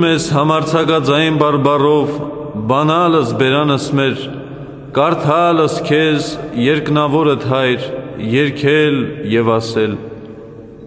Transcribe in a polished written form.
մեզ համարձակածային բարբառով, բանալս բերանս մեր, կարդալս քեզ երկնավորդ Հայր, երգել և ասել